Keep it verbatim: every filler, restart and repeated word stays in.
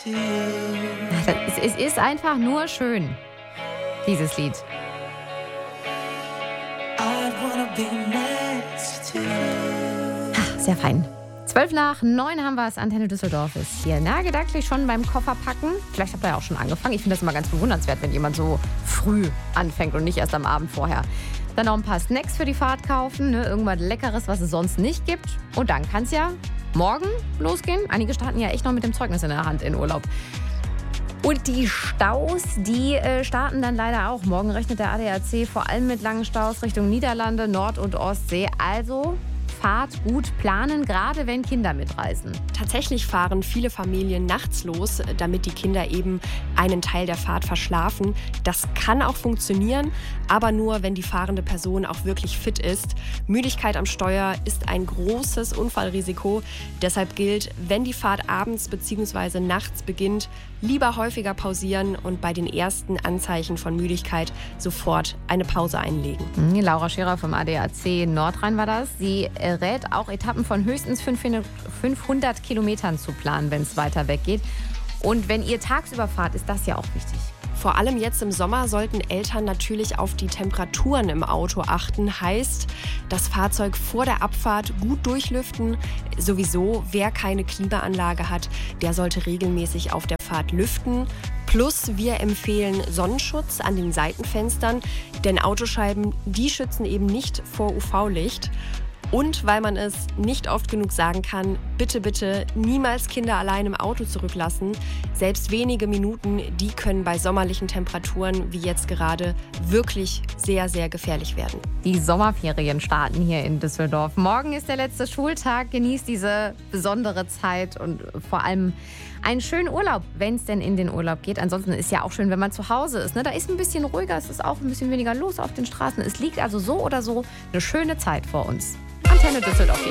Es, es ist einfach nur schön, dieses Lied. Sehr fein. Zwölf nach neun haben wir es. Antenne Düsseldorf ist hier. Na, gedanklich schon beim Kofferpacken. Vielleicht habt ihr ja auch schon angefangen. Ich finde das immer ganz bewundernswert, wenn jemand so früh anfängt und nicht erst am Abend vorher. Dann noch ein paar Snacks für die Fahrt kaufen. Ne? Irgendwas Leckeres, was es sonst nicht gibt. Und dann kann es ja morgen losgehen. Einige starten ja echt noch mit dem Zeugnis in der Hand in Urlaub. Und die Staus, die äh, starten dann leider auch. Morgen rechnet der A D A C vor allem mit langen Staus Richtung Niederlande, Nord- und Ostsee. Also Fahrt gut planen, gerade wenn Kinder mitreisen. Tatsächlich fahren viele Familien nachts los, damit die Kinder eben einen Teil der Fahrt verschlafen. Das kann auch funktionieren, aber nur, wenn die fahrende Person auch wirklich fit ist. Müdigkeit am Steuer ist ein großes Unfallrisiko. Deshalb gilt, wenn die Fahrt abends bzw. nachts beginnt, lieber häufiger pausieren und bei den ersten Anzeichen von Müdigkeit sofort eine Pause einlegen. Laura Scherer vom A D A C Nordrhein war das. Sie rät auch, Etappen von höchstens fünfhundert Kilometern zu planen, wenn es weiter weg geht. Und wenn ihr tagsüber fahrt, ist das ja auch wichtig. Vor allem jetzt im Sommer sollten Eltern natürlich auf die Temperaturen im Auto achten. Heißt, das Fahrzeug vor der Abfahrt gut durchlüften. Sowieso, wer keine Klimaanlage hat, der sollte regelmäßig auf der Fahrt lüften. Plus, wir empfehlen Sonnenschutz an den Seitenfenstern, denn Autoscheiben, die schützen eben nicht vor U V-Licht. Und weil man es nicht oft genug sagen kann, bitte, bitte niemals Kinder allein im Auto zurücklassen. Selbst wenige Minuten, die können bei sommerlichen Temperaturen wie jetzt gerade wirklich sehr, sehr gefährlich werden. Die Sommerferien starten hier in Düsseldorf. Morgen ist der letzte Schultag. Genießt diese besondere Zeit und vor allem einen schönen Urlaub, wenn es denn in den Urlaub geht. Ansonsten ist ja auch schön, wenn man zu Hause ist. Ne? Da ist ein bisschen ruhiger, es ist auch ein bisschen weniger los auf den Straßen. Es liegt also so oder so eine schöne Zeit vor uns. Antenne Düsseldorf hier.